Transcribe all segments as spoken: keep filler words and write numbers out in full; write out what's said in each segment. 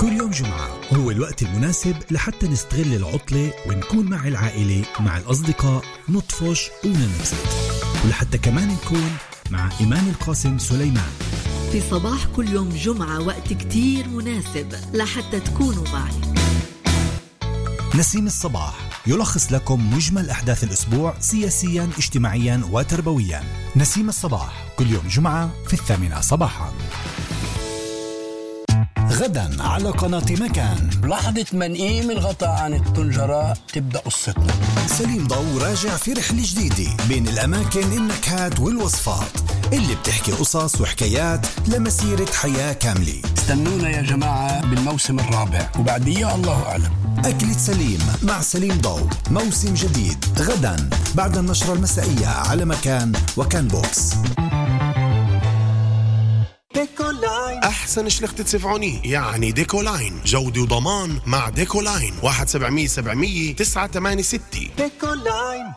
كل يوم جمعة هو الوقت المناسب لحتى نستغل العطلة ونكون مع العائلة مع الأصدقاء، نطفش وننبسط، ولحتى كمان نكون مع إيمان القاسم سليمان في صباح كل يوم جمعة. وقت كتير مناسب لحتى تكونوا معي. نسيم الصباح يلخص لكم مجمل أحداث الأسبوع سياسيا، اجتماعيا وتربويا. نسيم الصباح كل يوم جمعة في الثامنة صباحا. غدا على قناة مكان. بلحظة ما نقيم الغطاء عن الطنجرة تبدأ قصتنا. سليم ضو راجع في رحلة جديدة بين الأماكن، النكهات والوصفات اللي بتحكي قصص وحكايات لمسيرة حياة كاملة. استنونا يا جماعة بالموسم الرابع وبعديه الله أعلم. أكلة سليم مع سليم ضو، موسم جديد غدا بعد النشرة المسائية على مكان وكان بوكس. أحسن شلخت تسفعوني يعني ديكولاين، جودة وضمان مع ديكولاين. واحد سبعمية سبعمية تسعة ثمانية ستة. ديكولاين.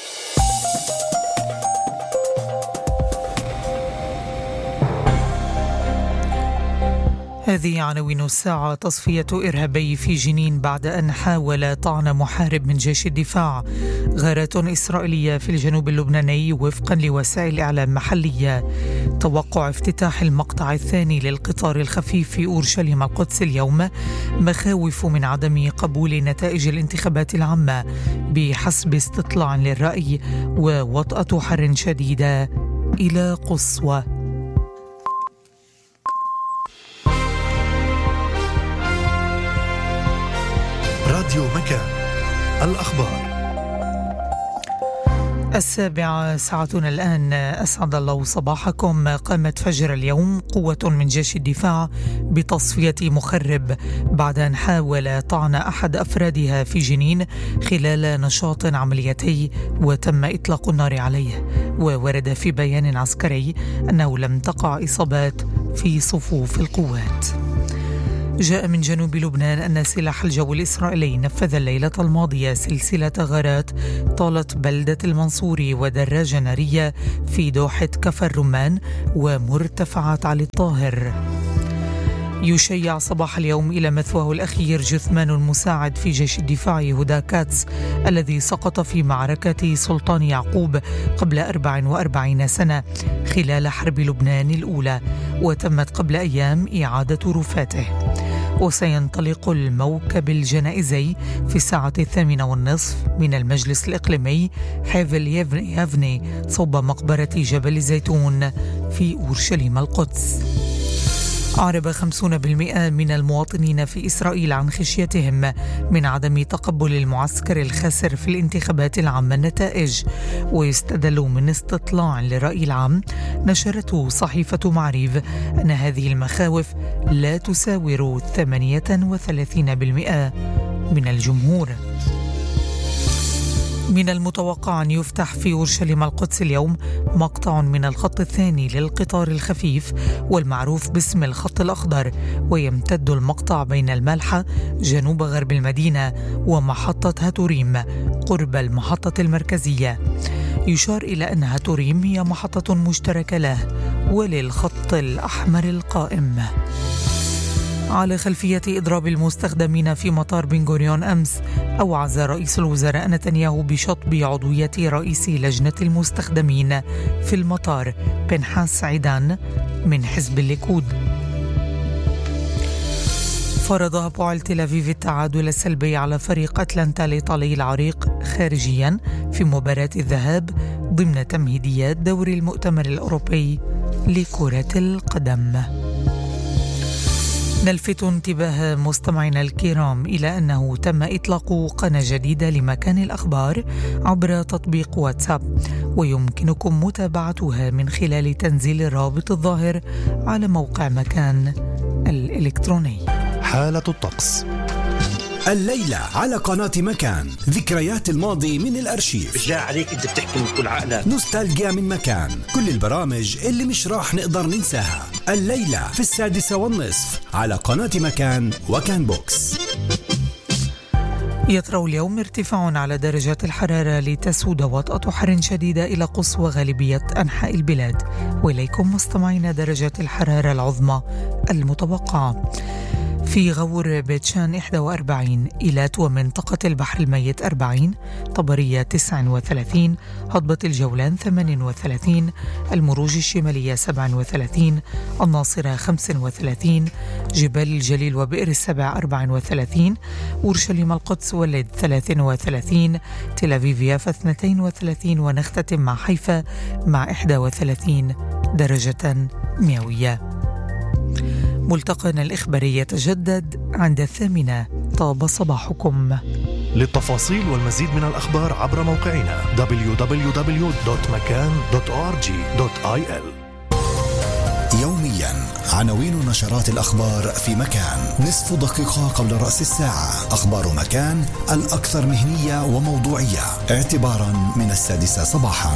هذه عناوين الساعة. تصفية إرهابي في جنين بعد أن حاول طعن محارب من جيش الدفاع. غارات إسرائيلية في الجنوب اللبناني وفقا لوسائل إعلام محلية. توقع افتتاح المقطع الثاني للقطار الخفيف في أورشليم القدس اليوم. مخاوف من عدم قبول نتائج الانتخابات العامة بحسب استطلاع للرأي. ووطأة حر شديدة إلى قصوى. راديو مكان، الأخبار. السابعة ساعتنا الآن. أسعد الله صباحكم. قامت فجر اليوم قوة من جيش الدفاع بتصفية مخرب بعد أن حاول طعن أحد أفرادها في جنين خلال نشاط عملياتي وتم إطلاق النار عليه. وورد في بيان عسكري أنه لم تقع إصابات في صفوف القوات. جاء من جنوب لبنان أن سلاح الجو الإسرائيلي نفذ الليلة الماضية سلسلة غارات طالت بلدة المنصوري ودراجة نارية في دوحة كفر الرمان ومرتفعات علي الطاهر. يشيع صباح اليوم إلى مثواه الأخير جثمان المساعد في جيش الدفاع هدى كاتس الذي سقط في معركة سلطان يعقوب قبل أربع وأربعين سنة خلال حرب لبنان الأولى، وتمت قبل أيام إعادة رفاته. وسينطلق الموكب الجنائزي في الساعة الثامنة والنصف من المجلس الإقليمي حيفل يافني صوب مقبرة جبل الزيتون في أورشليم القدس. أعرب خمسين بالمئة من المواطنين في إسرائيل عن خشيتهم من عدم تقبل المعسكر الخاسر في الانتخابات العامة النتائج. ويستدل من استطلاع للرأي العام نشرته صحيفة معريف أن هذه المخاوف لا تساور ثمانية وثلاثين بالمئة من الجمهور. من المتوقع أن يفتح في أورشليم القدس اليوم مقطع من الخط الثاني للقطار الخفيف والمعروف باسم الخط الأخضر، ويمتد المقطع بين المالحة جنوب غرب المدينة ومحطة هاتوريم قرب المحطة المركزية. يشار إلى أن هاتوريم هي محطة مشتركة له وللخط الأحمر القائم. على خلفية إضراب المستخدمين في مطار بن غوريون أمس، أوعز رئيس الوزراء نتنياهو بشطب عضوية رئيس لجنة المستخدمين في المطار بنحاس عيدان من حزب الليكود. فرض هابوعل تل أبيب التعادل السلبي على فريق أتلانتا الإيطالي العريق خارجيا في مباراة الذهاب ضمن تمهيديات دوري المؤتمر الأوروبي لكرة القدم. نلفت انتباه مستمعينا الكرام إلى أنه تم إطلاق قناة جديدة لمكان الأخبار عبر تطبيق واتساب، ويمكنكم متابعتها من خلال تنزيل الرابط الظاهر على موقع مكان الإلكتروني. حالة الطقس الليلة على قناة مكان. ذكريات الماضي من الأرشيف. بالله عليك أنت بتحكي من كل عقلك. نوستالجيا من مكان. كل البرامج اللي مش راح نقدر ننساها الليلة في السادسة والنصف على قناة مكان وكان بوكس. يطرأ اليوم ارتفاع على درجات الحرارة لتسود وطأة حر شديدة إلى قصوى غالبية أنحاء البلاد. وإليكم مستمعين درجات الحرارة العظمى المتوقعة. في غور بيت شان إحدى وأربعين، إيلات ومنطقة البحر الميت أربعين، طبرية تسعة وثلاثين، هضبة الجولان ثمانية وثلاثين، المروج الشمالية سبعة وثلاثين، الناصرة خمسة وثلاثين، جبال الجليل وبئر السبع أربعة وثلاثين، أورشليم القدس واللد ثلاثة وثلاثين، تل أبيب يافا اثنين وثلاثين، ونختتم مع حيفا مع إحدى وثلاثين درجة مئوية. ملتقانا الإخباري يتجدد عند الثامنة. طاب صباحكم. للتفاصيل والمزيد من الأخبار عبر موقعنا دبليو دبليو دبليو دوت مكان دوت أو آر جي دوت آي إل. يوميا عناوين نشرات الأخبار في مكان، نصف دقيقة قبل رأس الساعة. أخبار مكان الأكثر مهنية وموضوعية اعتبارا من السادسة صباحا.